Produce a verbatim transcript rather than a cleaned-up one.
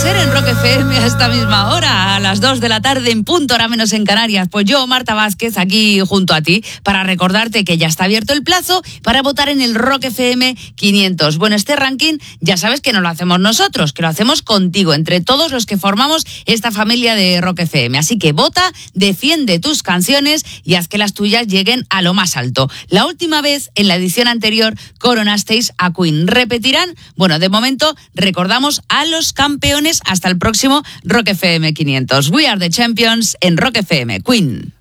ser en Rock F M a esta misma hora, a las dos de la tarde en punto, hora menos en Canarias. Pues yo, Marta Vázquez, aquí junto a ti, para recordarte que ya está abierto el plazo para votar en el Rock F M quinientos. Bueno, este ranking ya sabes que no lo hacemos nosotros, que lo hacemos contigo, entre todos los que formamos esta familia de Rock F M. Así que vota, defiende tus canciones y haz que las tuyas lleguen a lo más alto. La última vez, en la edición anterior, coronasteis a Queen. ¿Repetirán? Bueno, de momento recordamos a los campeones hasta el próximo Rock F M quinientos. We are the champions en Rock F M. Queen.